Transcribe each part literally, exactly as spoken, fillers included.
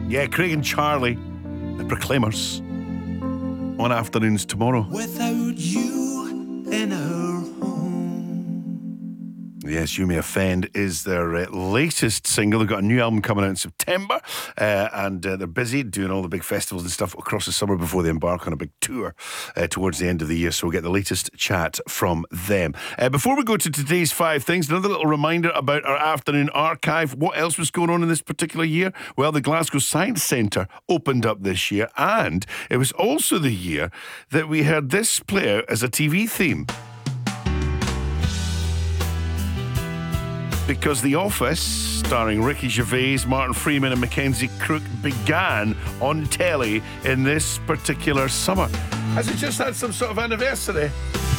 Yeah, Craig and Charlie, the Proclaimers, on Afternoons tomorrow. Without you in our home. Yes, You May Offend is their uh, latest single. They've got a new album coming out in September, uh, and uh, they're busy doing all the big festivals and stuff across the summer before they embark on a big tour uh, towards the end of the year. So we'll get the latest chat from them. Uh, before we go to today's five things, another little reminder about our afternoon archive. What else was going on in this particular year? Well, the Glasgow Science Centre opened up this year, and it was also the year that we heard this play out as a T V theme. Because The Office, starring Ricky Gervais, Martin Freeman and Mackenzie Crook, began on telly in this particular summer. Has it just had some sort of anniversary?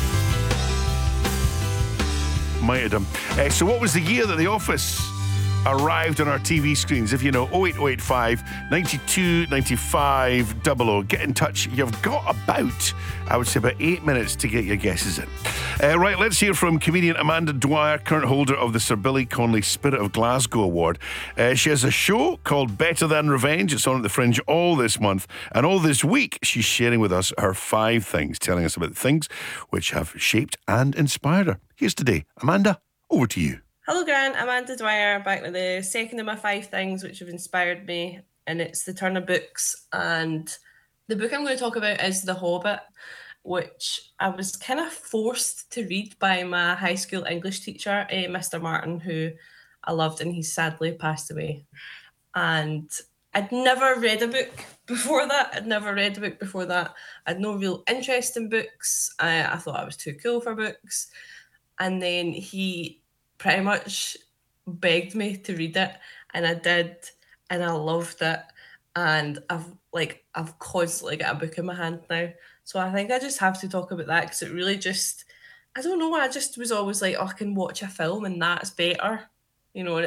Might have done. Uh, so what was the year that The Office arrived on our T V screens? If you know, oh eight oh eight five, nine two, nine five, double oh. Get in touch. You've got about, I would say, about eight minutes to get your guesses in. Uh, right, let's hear from comedian Amanda Dwyer, current holder of the Sir Billy Connolly Spirit of Glasgow Award. Uh, she has a show called Better Than Revenge. It's on at the Fringe all this month. And all this week, she's sharing with us her five things, telling us about the things which have shaped and inspired her. Here's today. Amanda, over to you. Hello, Grant. Amanda Dwyer, back with the second of my five things which have inspired me, and it's the turn of books. And the book I'm going to talk about is The Hobbit, which I was kind of forced to read by my high school English teacher, uh, Mister Martin, who I loved, and he's sadly passed away. And I'd never read a book before that. I'd never read a book before that. I had no real interest in books. I, I thought I was too cool for books. And then he pretty much begged me to read it, and I did, and I loved it. And I've like I've constantly got a book in my hand now. So I think I just have to talk about that, because it really just, I don't know, I just was always like, oh, I can watch a film and that's better, you know.